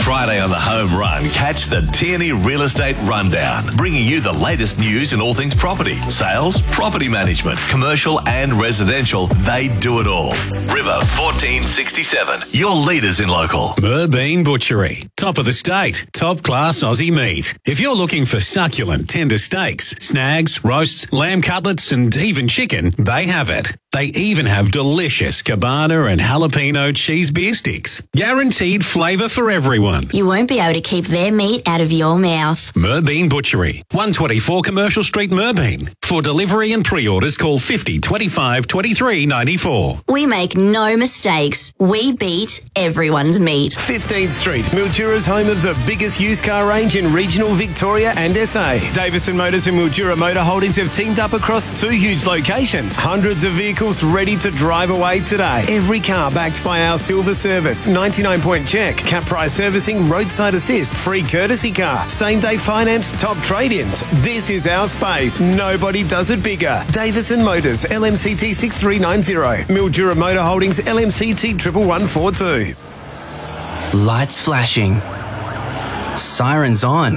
Friday on the home run, catch the Tierney Real Estate Rundown, bringing you the latest news in all things property, sales, property management, commercial and residential. They do it all. River 1467, your leaders in local. Merbean Butchery, top of the state, top class Aussie meat. If you're looking for succulent, tender steaks, snags, roasts, lamb cutlets and even chicken, they have it. They even have delicious cabana and jalapeno cheese beer sticks. Guaranteed flavour for everyone. You won't be able to keep their meat out of your mouth. Merbean Butchery, 124 Commercial Street, Merbean. For delivery and pre-orders, call 50 25 23 94. We make no mistakes. We beat everyone's meat. 15th Street, Mildura's home of the biggest used car range in regional Victoria and SA. Davison Motors and Mildura Motor Holdings have teamed up across 2 huge locations. Hundreds of vehicles ready to drive away today. Every car backed by our silver service, 99-point check, cap price servicing, roadside assist, free courtesy car, same-day finance, top trade-ins. This is our space. Nobody does it bigger. Davison Motors, LMCT 6390. Mildura Motor Holdings, LMCT 11142. Lights flashing. Sirens on.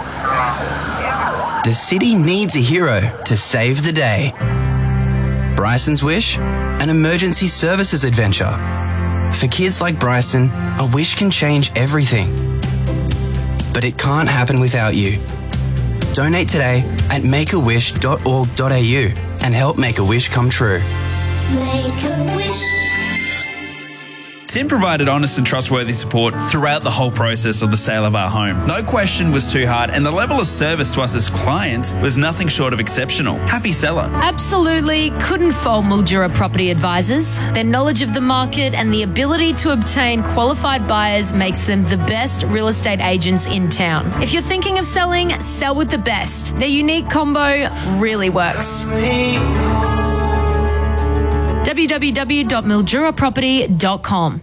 The city needs a hero to save the day. Bryson's Wish, an emergency services adventure. For kids like Bryson, a wish can change everything. But it can't happen without you. Donate today at makeawish.org.au and help make a wish come true. Make a wish. Tim provided honest and trustworthy support throughout the whole process of the sale of our home. No question was too hard, and the level of service to us as clients was nothing short of exceptional. Happy seller. Absolutely couldn't fault Mildura Property Advisors. Their knowledge of the market and the ability to obtain qualified buyers makes them the best real estate agents in town. If you're thinking of selling, sell with the best. Their unique combo really works. www.milduraproperty.com.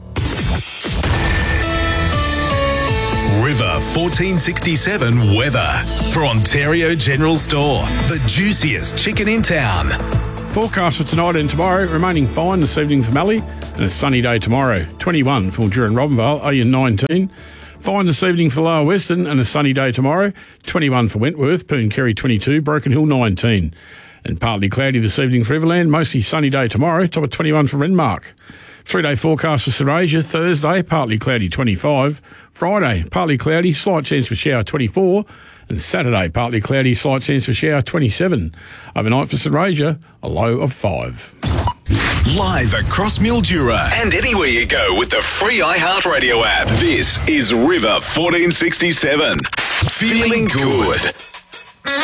River 1467 weather for Ontario General Store, the juiciest chicken in town. Forecast for tonight and tomorrow, remaining fine this evening's Mallee, and a sunny day tomorrow. 21 for Mildura and Robinvale, Oyen 19. Fine this evening for Lower Western and a sunny day tomorrow. 21 for Wentworth, Pooncarry 22, Broken Hill 19. And partly cloudy this evening for Everland, mostly sunny day tomorrow, top of 21 for Renmark. 3-day forecast for St Asia, Thursday, partly cloudy 25. Friday, partly cloudy, slight chance for shower 24. And Saturday, partly cloudy, slight chance for shower 27. Overnight for St Asia, a low of 5. Live across Mildura and anywhere you go with the free iHeartRadio app. This is River 1467. Feeling good.